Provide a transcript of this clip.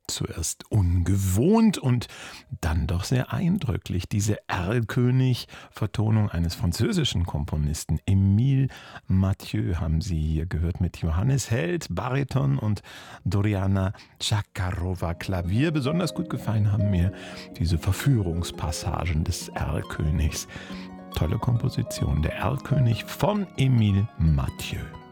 Zuerst ungewohnt und dann doch sehr eindrücklich. Diese Erlkönig-Vertonung eines französischen Komponisten. Émile Mathieu haben Sie hier gehört mit Johannes Held, Bariton und Doriana Chakarova Klavier. Besonders gut gefallen haben mir diese Verführungspassagen des Erlkönigs. Tolle Komposition, der Erlkönig von Émile Mathieu.